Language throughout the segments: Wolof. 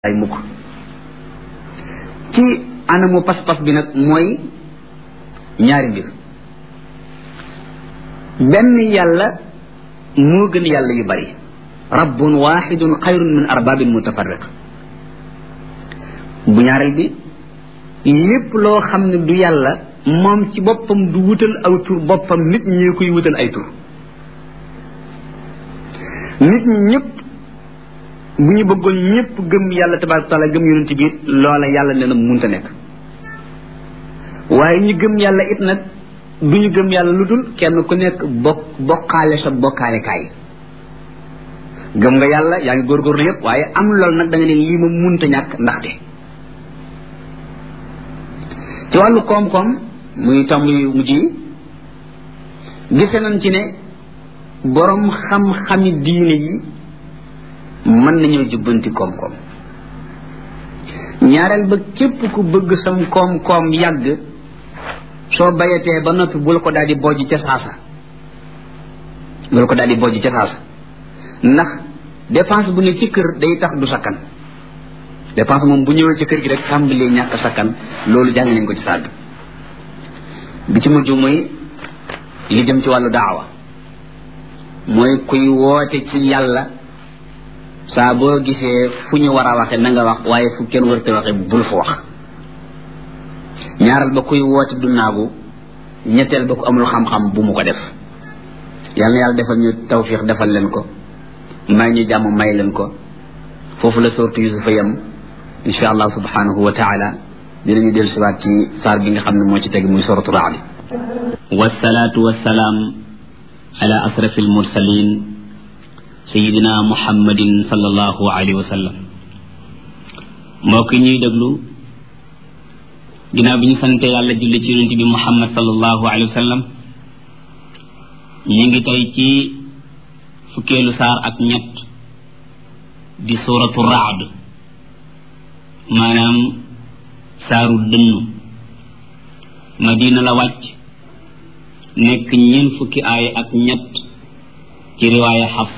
ay mukk ci anamu pas-pas bi nag mooy ñaari mbir benn yàlla moo gën yàlla yu bari rabbun waxidun xayrun min arbabin mutafarriq bu ñaareel bi lépp loo xam ne du yàlla moom ci boppam du wutal aw tur boppam nit ñi koy wutal ay tur nit ñëpp bu ñu bëggoon ñëpp gëm yàlla tabaaraka taala gëm yonent bi loola yàlla nee na munta nekk waaye ñu gëm yàlla it nag du ñu gëm yàlla lu dul kenn ku nekk bokkaale sa bokkaale kaay gëm nga yàlla yaa ngi góorgóorlu yëpp waaye am loolu nag da nga ne lii ma munta ñàkk ndaxte ci wàllu koom-koom muy tomb yu mujj yi gise nañ ci ne borom xam-xami diine yi mën nañoo jubbanti koom-koom ñaareel ba képp ku bëgg sam koom-koom yàgg soo bayatee ba noppi bul ko daal di bojj ca saasa ndax dépense bu ne ci kër day tax du sakkan dépense moom bu ñëwee ci kër gi rek tàmbalee ñàkk sakkan loolu jàng nañ ko ci saag bi ci mujj mooy li jëm ci wàllu daawa mooy kuy woote ci yàlla saa boo gisee fu ñu war a waxe na nga wax waaye fu kenn warut a waxe bul fa wax ñaaral ba kuy woote du naagu ñetteel ba ku amul xam-xam bu mu ko def yal na yàlla defal ñu tawfiix defal leen ko may ñu jàmm may leen ko foofu la sooratu Yuusufa yam insha allah subhanahu wa taala dinañu dellu siwaat ci saar bi nga xam ne moo ci teg muy sooratu Ra'd wasalaatu wasalaam ala asrafil mursalin sayidina muhammadin sallallahu alayhi wa sallam mbokk ñuy déglu ginnaaw bi ñu sante yàlla julli ci yonent bi muhammad sallallahu alayhi wa sallam ñu ngi tey ci fukkeelu saar ak ñett di suratu Ra'd maanaam saaru dënnu madina la wàcc nekk ñeent fukki aaya ak ñett ci riwaaya Hafs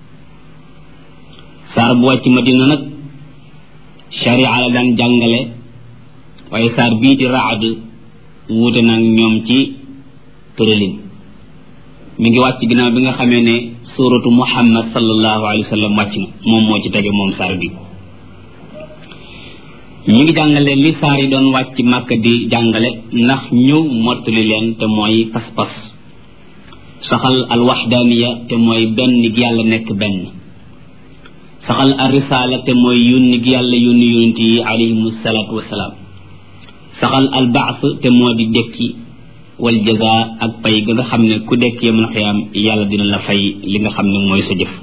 saar bu wàcc madina nag sharia la daan jàngale waaye saar bii di Ra'd wuute nag ñoom ci tëralin mi ngi wàcc ginnaaw bi nga xamee ne suratu muhammad sallallahu alayhi wa sallam wàcc na moom moo ci tege moom saar bi ñu ngi jàngale li saar yi doon wàcc màkk di jàngale ndax ñëw mottali leen te mooy pas-pas saxal al waxdaaniya te mooy benn gi yàlla nekk benn saxal al risaala te mooy yónni gi yàlla yónni yónent yi alayhimu salaatu wasalaam saxal al baas te moo di dekki wal jaza ak pay ga nga xam ne ku dekk yawmal qiyaam yàlla dina la fay li nga xam ne mooy sa jëf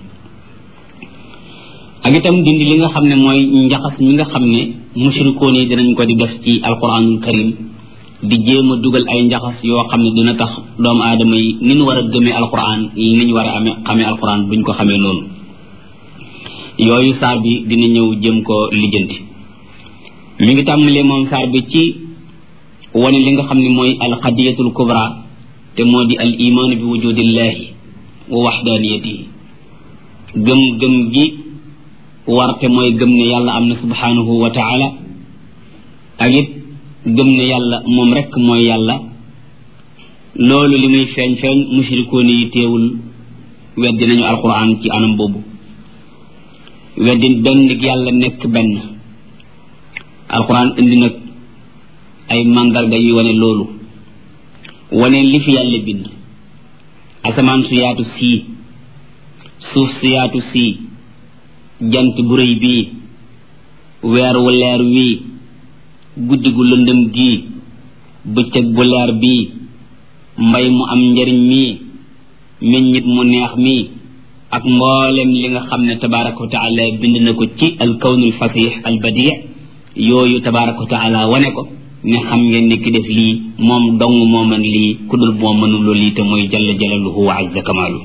ak itam dindi li nga xam ne mooy njaxas mi nga xam ne mushrikoon yi dinañ ko di def ci alquranul karim di jéem a dugal ay njaxas yoo xam ne dina tax doomu aadama yi ni ñu war a gëmee alquran ni ñu war a xamee alquran buñ ko xamee noonu yooyu saar bi dina ñëw jëm ko lijjanti mi ngi tàmbalee moom saar bi ci wane li nga xam ne mooy alqadiyatul kubra te moo di al imaanu bi wujudillahi wa waxdaaniyatihi gëm gi warte mooy gëm ne yàlla am na subhanahu wa taala ak it gëm ne yàlla moom rekk mooy yàlla loolu li muy feeñ mushrikoon yi teewul weddi nañu alquran ci anam boobu weddi benn gi yàlla nekk benn alquran indi nag ay màndarga yi wane loolu wane li fi yàlla bind asamaan su yaatu sii suuf su yaatu sii jant bu rëy bii weer wu leer wii guddi gu lëndëm gii bëccëg bu leer bii mbay mu am njariñ mii meññit mu neex mii ak mboolem li nga xam ne tabaraka wa taala bind na ko ci al kawnul fasix al badi yooyu tabaraka wa taala wane ko ne xam ngeen ne ki def lii moom dong moo mën lii ku dul moo mënuloo lii te mooy jalla jalaluhu wa azza kamaalu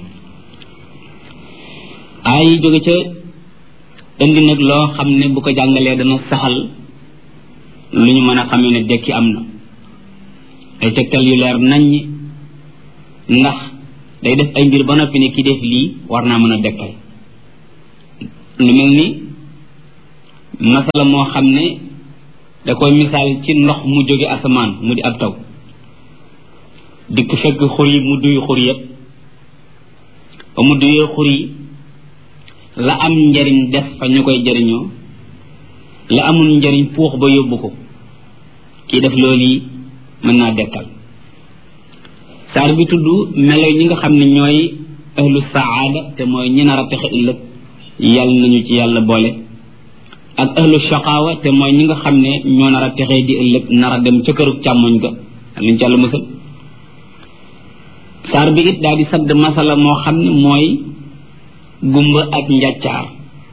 ay jóge ca indi nag loo xam ne bu ko jàngalee dana saxal lu ñu mën a xamee ne dekki am na ay tegtal yu leer naññ ndax day def ay mbir ba noppi ne ki def lii war naa mën a dekkal lu mel ni masala moo xam ne da koy misaal ci ndox mu jóge asamaan mu di ab taw dikk fekk xur yi mu duy xur yépp ba mu duyee xur yi la am njariñ def fa ñu koy jariñoo la amul njariñ puux ba yóbbu ko kii def loolu yi mën naa dekkal saar bi tudd melo ñi nga xam ne ñooy ahlu saada te mooy ñi nar a texe ëllëg yàlla nañu ci yàlla boole ak ahlu shaqaawa te mooy ñi nga xam ne ñoo nar a texee di ëllëg nar a dem ca këru càmmoñ ga nañ ci yàlla musal saar bi it daal di sadd masala moo xam ne mooy gumba ak njàccaar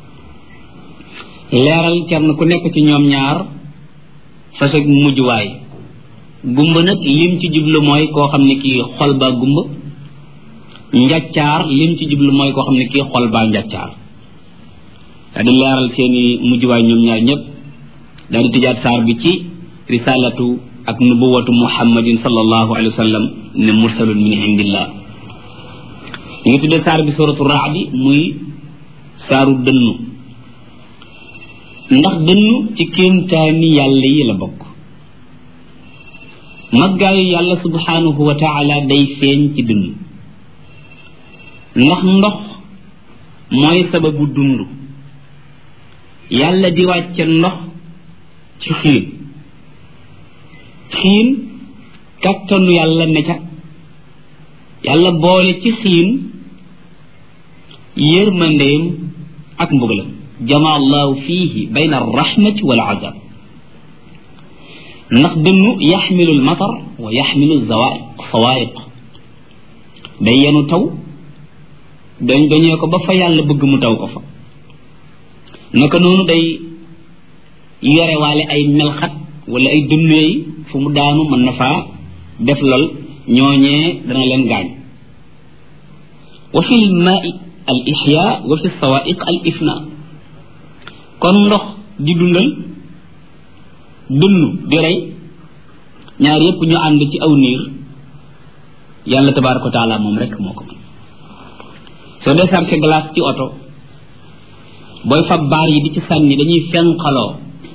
leeral kenn ku nekk ci ñoom ñaar fasag mujjuwaay gumba nag lim ci jublu mooy koo xam ne kii xol baa gumba njàccaar lim ci jublu mooy koo xam ne kii xol baa njàccaar daal di leeral seeni mujjuwaay ñoom ñaar ñëpp daal di tëjaat saar bi ci risalatu ak nubuwatu muhammadin sallallahu alayhi wa sallam ne mursalun min indillah ñu ngi tuddee saar bi suratu raadi muy saaru dënnu ndax dënnu ci kéemtaani yàlla yi la bokk maggaayu yàlla subhanahu wa taala day feeñ ci dënnu ndax ndox mooy sababu dund yàlla di wàcce ndox ci xiin xiin kattanu yàlla ne ca yàlla boole ci xiin yërmandeem ak mbugalam jama allahu fiihi bayna arrahmati wal azab ndax dënnu yaxmilu almatar wa yaxmilu sawaiq day yenu taw dañee ko ba fa yàlla bëgg mu taw ko fa naka noonu day yorewaale ay melxat wala ay dënneey fu mu daanu mën na faa def lol ñooñee dana leen gaañ wa fi lmaai al ihya wa fi sawaiq al ifna kon ndox di dundal dënnu di rey ñaar yépp ñu ànd ci aw niir yàlla tabaraka wa taala moom rek moo ko mën soo dee sarce glace ci oto booy fab baar yi di ci sànni dañuy fenqaloo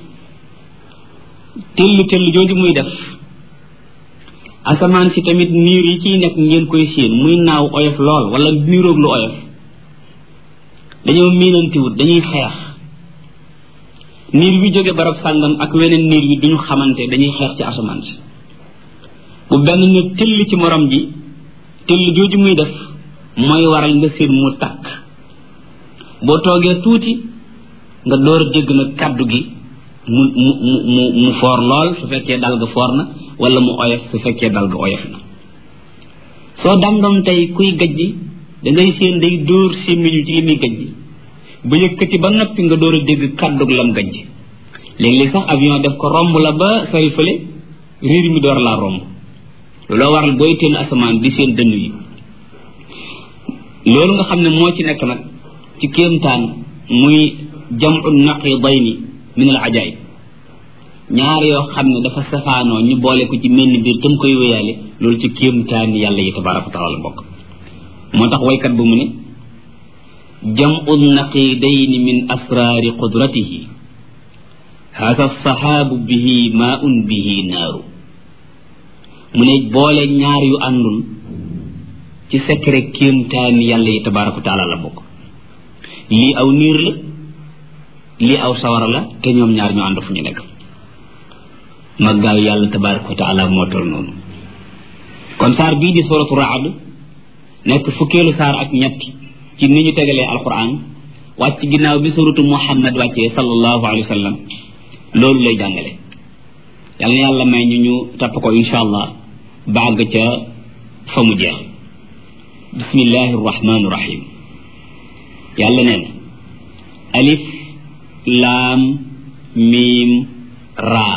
tell jooju muy def asamaan si tamit niir yi ciy nekk ngeen koy séen muy naaw oyof lool wala niiroog lu oyof dañoo miinantiwut dañuy xeex niir bi jóge barab sàngam ak weneen niir bi duñu xamante dañuy xeex ci asamaan si bu benn ne tell ci morom ji tell jooju muy def mooy waral nga séen mu takk boo toogee tuuti nga door a dégg na kàddu gi mu foor lool su fekkee dal ga foor na wala mu oyof su fekkee dal ga oyof na soo dandoon tey kuy gajji da ngay seen day dóor sémmiñu ci li muy gajji ba yëkkati ba noppi nga door a dégg kàddug lam gajji léeg-léeg sax avion def ko romb la ba sori fële riir mi door laa romb looloo waral booy teen asamaan di seen dënn yi loolu nga xam ne moo ci nekk nag ci kéemtaan muy jamu naqidayni min al ajaib ñaar yoo xam ne dafa safaanoo ñu boole ko ci menn biir tam koy wéyaale loolu ci kéemtaan yàlla yi tabaraka wa taala bokk moo tax waykat bu mu ne jamu naqidayni min asraari qudratihi hada sahaabu bihi maun bihi naaru mu ne boole ñaar yu àndul ci secret kéemtaan yàlla yi tabaraka wa taala la bokk lii aw niir la lii aw sawara la te ñoom ñaar ñu ànd fu ñu nekk maggaayu yàlla tabaraka wa taala moo tol noonu kon saar bii di suratu raad nekk fukkeelu saar ak ñett ci ni ñu tegalee alquran wàcc ginnaaw bi suratu muhammad wàccee sallallahu alayhi wa sallam loolu lay jàngale yàlla na yàlla may ñu topp ko insha allah bàgg ca fa mu jeex bismillahi rahmani rahim yàlla neen alif laam miim raa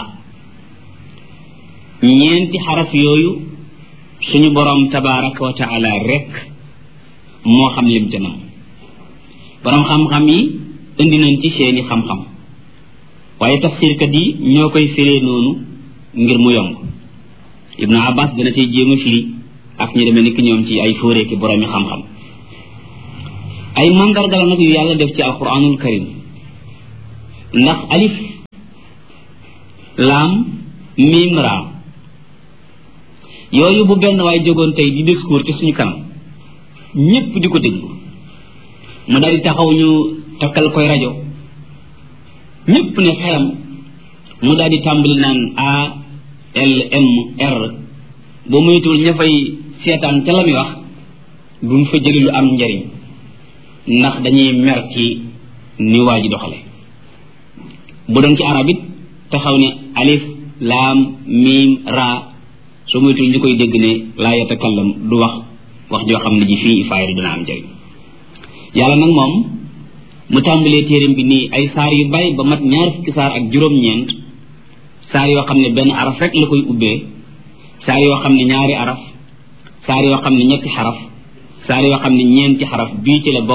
ñeenti xaraf yooyu suñu boroom tabaraka wa taala rek moo xam lim ca nam boroom xam-xam yi indi nañ ci seeni xam-xam waaye tafsirkat yi ñoo koy firee noonu ngir mu yomb ibnu abbas dana cay jéem a firi ak ñu demee nekk ñoom ci ay fóoree ki boroomi xam-xam ay mandarga la nag yu yàlla def ci alquranul karim ndax alif laam miim raa yooyu bu benn waay jógoon tey di discours ci suñu kanam ñépp di ko déglu mu daal di taxaw ñu takkal koy rajo ñépp ne xeram mu daal di tàmbali naan ALMR ba muytul ña fay seetaan ca la muy wax bu mu fa jëli lu am njariñ ndax dañuy mer ci ni waa ji doxale bu doon ci arab it taxaw ne alif laam miim raa su muytul ñu koy dégg ne laa yatakallam du wax joo xam ne ji fii faayda dina am njariñ yàlla nag moom mu tàmbalee téeram bi nii ay saar yu bari ba mat 20 saar ak juróom-ñeent saar yoo xam ne benn araf rek la koy ubbee saar yoo xam ne ñaari araf saar yoo xam ne ñetti xaraf saar yoo xam ne ñeenti xaraf bii ci la bokk